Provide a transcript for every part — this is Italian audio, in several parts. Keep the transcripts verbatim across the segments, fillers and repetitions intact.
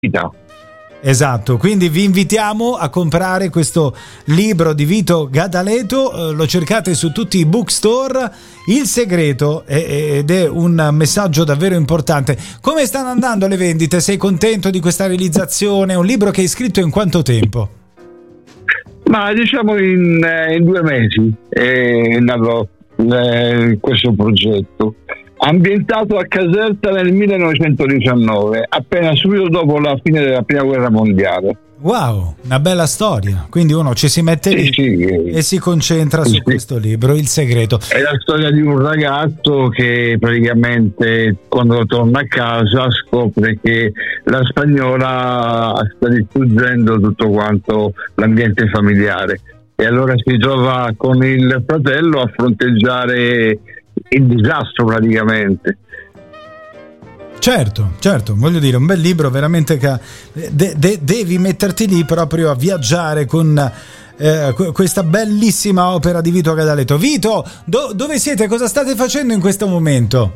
vita. Esatto, quindi vi invitiamo a comprare questo libro di Vito Gadaleto, eh, lo cercate su tutti i bookstore, Il segreto, eh, ed è un messaggio davvero importante. Come stanno andando le vendite? Sei contento di questa realizzazione? Un libro che hai scritto in quanto tempo? Ma diciamo in, in due mesi è nato eh, questo progetto, ambientato a Caserta nel millenovecentodiciannove, appena subito dopo la fine della prima guerra mondiale. Wow, una bella storia. Quindi uno ci si mette lì sì, sì, e si concentra sì, su questo libro, Il segreto. È la storia di un ragazzo che praticamente quando torna a casa scopre che la spagnola sta distruggendo tutto quanto l'ambiente familiare, e allora si trova con il fratello a fronteggiare il disastro praticamente. Certo, certo, voglio dire, un bel libro veramente che de- de- devi metterti lì proprio a viaggiare con eh, questa bellissima opera di Vito Gadaleto. Vito, do- dove siete? Cosa state facendo in questo momento?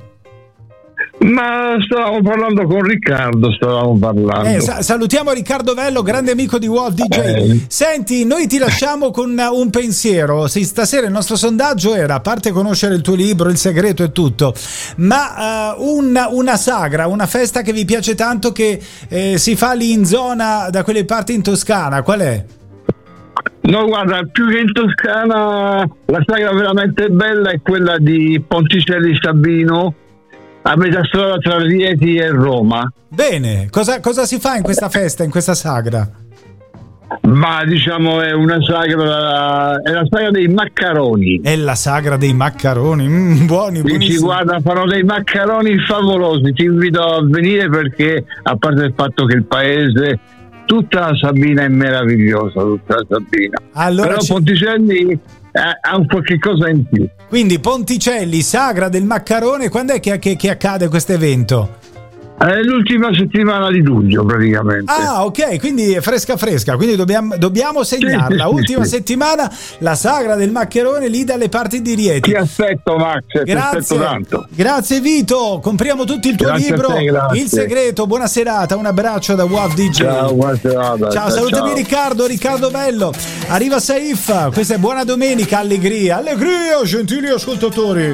Ma stavamo parlando con Riccardo, stavamo parlando. Eh, sa- salutiamo Riccardo Vello, grande amico di Wolf D J. Eh. Senti, noi ti lasciamo con un pensiero. Sì, stasera il nostro sondaggio era, a parte conoscere il tuo libro, Il segreto e tutto, ma uh, una, una sagra, una festa che vi piace tanto, che eh, si fa lì in zona, da quelle parti in Toscana, qual è? No, guarda, più che in Toscana, la sagra veramente bella è quella di Ponticelli Sabino, a metà strada tra Rieti e Roma. Bene, cosa, cosa si fa in questa festa, in questa sagra? Ma diciamo è una sagra, è la sagra dei maccaroni. È la sagra dei maccaroni, mm, buoni, buonissimi. Ci guarda, fanno dei maccaroni favolosi, ti invito a venire perché, a parte il fatto che il paese, tutta la Sabina è meravigliosa, tutta la Sabina. Allora però ci... Ponticelli ha un qualche cosa in più. Quindi Ponticelli, sagra del maccarone, quando è che, che, che accade questo evento? È l'ultima settimana di luglio praticamente. Ah, ok, quindi è fresca fresca, quindi dobbiamo, dobbiamo segnarla. Sì, sì, Ultima sì. settimana, la sagra del maccherone lì dalle parti di Rieti. Ti aspetto, Max, ti aspetto tanto. Grazie Vito, compriamo tutti il tuo Grazie libro, a te, grazie. Il segreto. Buona serata, un abbraccio da Wolf D J. Ciao, buona serata. Ciao, salutami ciao. Riccardo, Riccardo Bello. Arriva Saif, questa è Buona Domenica, allegria, allegria, gentili ascoltatori.